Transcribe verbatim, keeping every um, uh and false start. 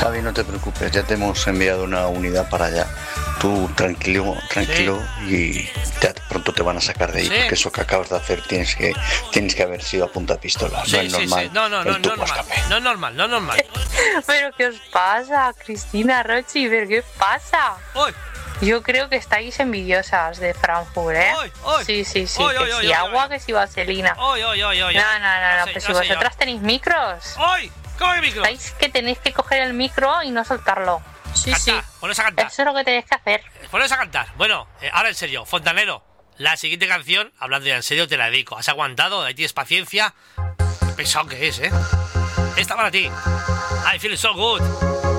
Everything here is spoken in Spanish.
Javi, no te preocupes, ya te hemos enviado una unidad para allá. Tú tranquilo, tranquilo sí. Y ya pronto te van a sacar de ahí, sí. Porque eso que acabas de hacer tienes que tienes que haber sido a punta de pistola. Sí, no es sí, normal. Sí. No, no, no, no, normal. no es normal, no es normal. ¿Pero qué os pasa, Cristina, Rochi? ¿Pero qué pasa? ¡Uy! Yo creo que estáis envidiosas de Frankfurt, ¿eh? Oy, oy. Sí, sí, sí. Oy, que oy, si oy, agua, oy. que si vaselina. Oy, oy, oy, oy, no, no, no, no, no, pues sé, si no vosotras sé tenéis micros. ¡Oy! ¡Coge micro! Sabéis que tenéis que coger el micro y no soltarlo. Sí, cantar, sí. Pones a cantar. Eso es lo que tenéis que hacer. Pones a cantar. Bueno, eh, ahora en serio, Fontanero, la siguiente canción, hablando ya en serio, te la dedico. Has aguantado, ahí tienes paciencia. Qué pesado que es, ¿eh? Esta para ti. I feel so good.